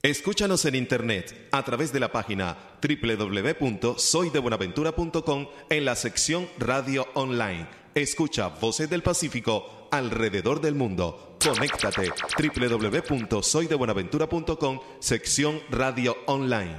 Escúchanos en internet a través de la página www.soydebuenaventura.com en la sección Radio Online. Escucha Voces del Pacífico alrededor del mundo. Conéctate www.soydebuenaventura.com sección Radio Online.